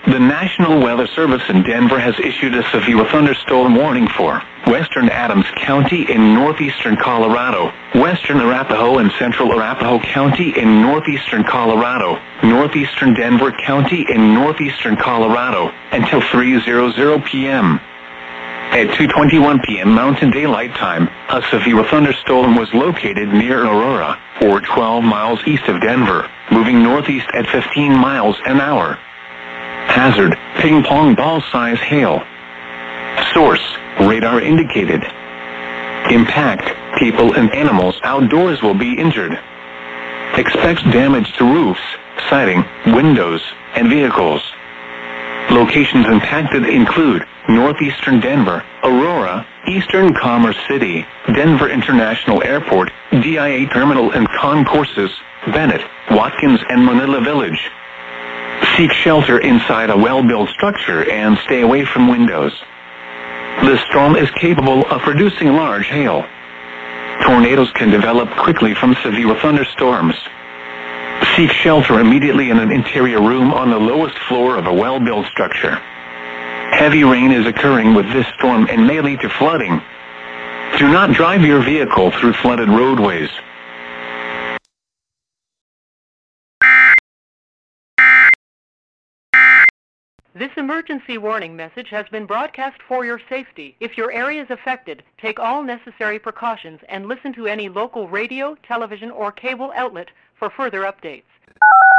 The National Weather Service in Denver has issued a severe thunderstorm warning for western Adams County in northeastern Colorado, western Arapahoe and central Arapahoe County in northeastern Colorado, northeastern Denver County in northeastern Colorado, until 3:00 p.m. At 2:21 p.m. Mountain Daylight Time, a severe thunderstorm was located near Aurora, or 12 miles east of Denver, moving northeast at 15 miles an hour. Hazard, ping pong ball size hail. Source, radar indicated. Impact, people and animals outdoors will be injured. Expects damage to roofs, siding, windows, and vehicles. Locations impacted include northeastern Denver, Aurora, eastern Commerce City, Denver International Airport, DIA Terminal and Concourses, Bennett, Watkins and Manila Village. Seek shelter inside a well-built structure and stay away from windows. The storm is capable of producing large hail. Tornadoes can develop quickly from severe thunderstorms. Seek shelter immediately in an interior room on the lowest floor of a well-built structure. Heavy rain is occurring with this storm and may lead to flooding. Do not drive your vehicle through flooded roadways. This emergency warning message has been broadcast for your safety. If your area is affected, take all necessary precautions and listen to any local radio, television, or cable outlet for further updates.